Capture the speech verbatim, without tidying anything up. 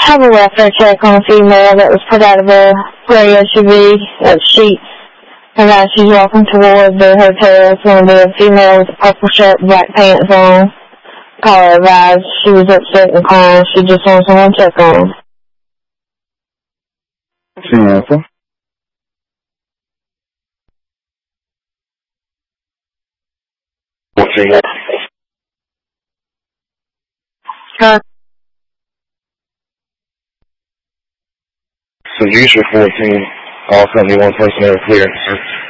have a welfare check on a female that was put out of a gray S U V at Sheets. And as she's walking toward the hotel, it's going to be a female with a purple shirt and black pants on. Call her advised. She was upset and crying. She just wants someone to check on her. Samantha. Huh? So usually fourteen, all seventy-one personnel clear.